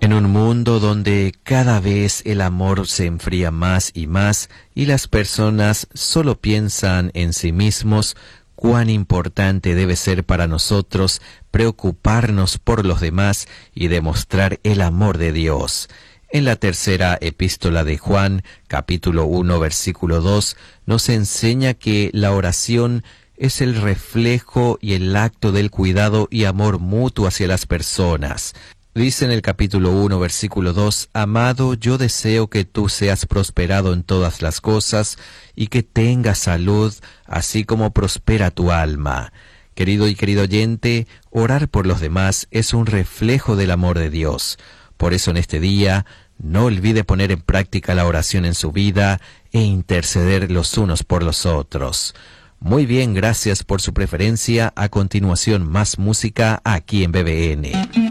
En un mundo donde cada vez el amor se enfría más y las personas solo piensan en sí mismos, cuán importante debe ser para nosotros preocuparnos por los demás y demostrar el amor de Dios. En la tercera epístola de Juan, capítulo 1, versículo 2, nos enseña que la oración es el reflejo y el acto del cuidado y amor mutuo hacia las personas. Dice en el capítulo 1, versículo 2, Amado, yo deseo que tú seas prosperado en todas las cosas y que tengas salud, así como prospera tu alma. Querido y querido oyente, orar por los demás es un reflejo del amor de Dios. Por eso en este día, no olvide poner en práctica la oración en su vida e interceder los unos por los otros. Muy bien, gracias por su preferencia. A continuación, más música aquí en BBN.